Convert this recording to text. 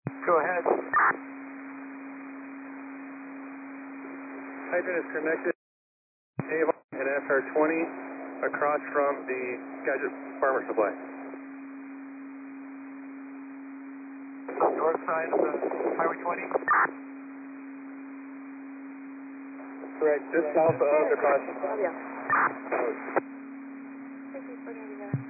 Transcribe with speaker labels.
Speaker 1: Go ahead.
Speaker 2: Hydrant is connected to Avon and SR20 across from the Gadget Farmer Supply.
Speaker 1: North side of the Highway 20?
Speaker 2: Correct, just south of the crossing.
Speaker 3: Thank you for